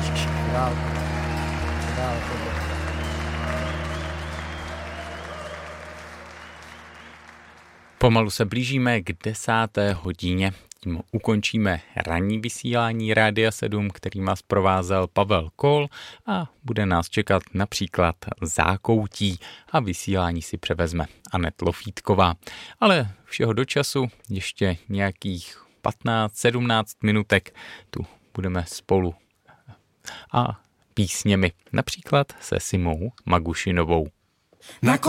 Pomalu se blížíme k 10. hodině. Tím ukončíme ranní vysílání Rádia 7, který vás provázel Pavel Kol a bude nás čekat například Zákoutí a vysílání si převezme Anet Lofítková. Ale všeho do času ještě nějakých 15-17 minutek tu budeme spolu a písněmi, například se Simou Magušinovou.